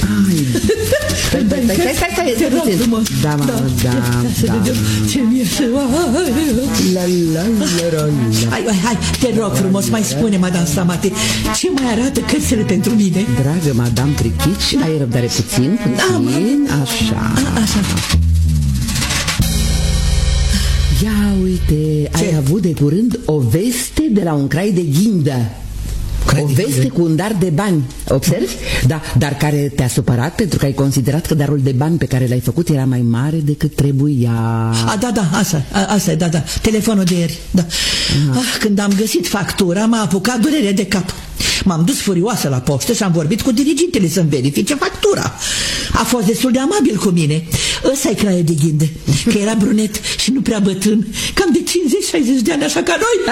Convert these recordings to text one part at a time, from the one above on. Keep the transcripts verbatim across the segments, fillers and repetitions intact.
Stai, stai, stai, stai, stai, te rog frumos. Da, da, da, da. Ce mi-e să... La, la, la, la. Hai, hai, hai, te rog frumos, mai spune, Madame Stamate, ce mai arată cărțile pentru mine? Dragă Madame Prichici, ai răbdare puțin, puțin, așa. Așa. Ia uite, ai avut de curând o veste de la un crai de ghindă. O veste cu un dar de bani, observi? Da, dar care te-a supărat pentru că ai considerat că darul de bani pe care l-ai făcut era mai mare decât trebuia. A, da, da, asta, a, asta e, da, da, telefonul de ieri, da. Ah, când am găsit factura, m-a apucat durere de cap. M-am dus furioasă la poștă și am vorbit cu dirigintele să-mi verifice factura. A fost destul de amabil cu mine. Ăsta-i craiul de ghindă, că era brunet și nu prea bătrân, cam de cincizeci șaizeci de ani, așa ca noi.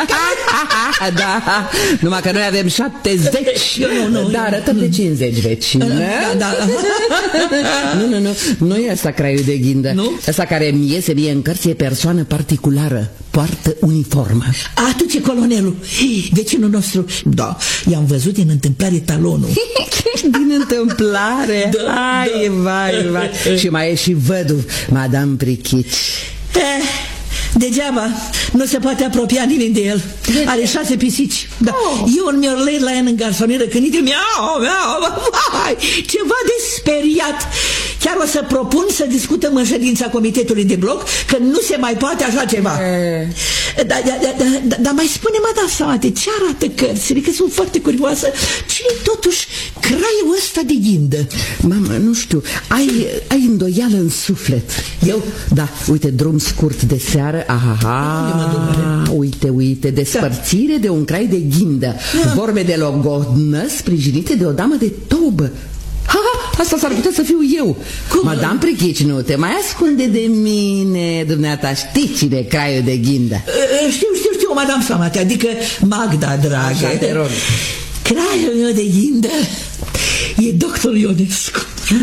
Da, numai că noi avem șaptezeci. Nu, nu, da, arătăm de cincizeci vecină. Da, da. Nu, nu, nu, nu e asta craiul de ghindă. Nu? Asta care mi iese mie în cărți e persoană particulară, poartă uniformă. A, tu ce colonelul, vecinul nostru. Da, i-am văzut din întâmplare talonul. Din întâmplare? Da, Ai, da. vai, vai. Și mai e și văduv, Madame Prichici. Eh, degeaba, nu se poate apropia nimeni de el. Are șase pisici, da. Oh. Eu un miorlei la el în garsonieră când îi miau, miau, vai, ceva de speriat. Chiar o să propun să discutăm în ședința comitetului de bloc că nu se mai poate așa ceva. E... Dar da, da, da, da, da, mai spune, Madame Stamate, ce arată cărțile? Că sunt foarte curioasă. Cine totuși craiul ăsta de ghindă? Mamă, nu știu, ai, ai îndoială în suflet. Eu? Da, uite, drum scurt de seară. Aha, uite, uite, despărțire da. de un crai de ghindă. Da. Vorbe de logodnă sprijinite de o damă de tobă. Ha, asta s-ar putea să fiu eu. Cum? Madame Prichici, nu te mai ascunde de mine. Dumneata, știi cine e craiul de ghindă? Știu, știu, știu, Madame Stamate, adică Magda, dragă. Așa, te rog. Craiul meu de ghindă e doctorul Ionescu.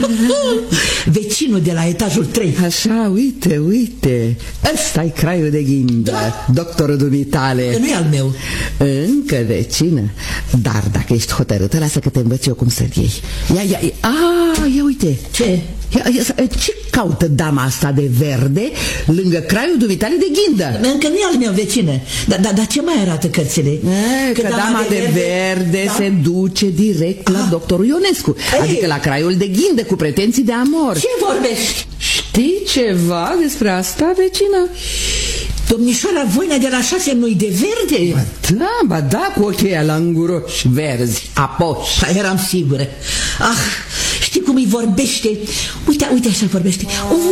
Vecinul de la etajul trei. Așa, uite, uite, ăsta-i craiul de ghindă, da. Doctorul dumitale. Că nu e al meu. Încă vecină. Dar dacă ești hotărâtă, lasă că te învăț eu cum să-l iei. Ia, ia, ia, a, ia uite. Ce? Ia, ia, ce caută dama asta de verde lângă craiul dumitale de ghindă? Încă nu e al meu, vecină. Dar da, da, ce mai arată cărțile? E, că, că dama, dama de, de verde, verde da? se duce direct la ah. doctorul Ionescu. Ei. Adică la craiul de ghindă cu pretenții de amor. Ce vorbești? Știi ceva despre asta, vecină? Domnișoara Voina de la șase nu-i de verde? Ba da, ba da, cu ochii aia languroși, verzi, apoși. Da, eram sigură. Ah, știi cum îi vorbește? Uite, uite așa vorbește.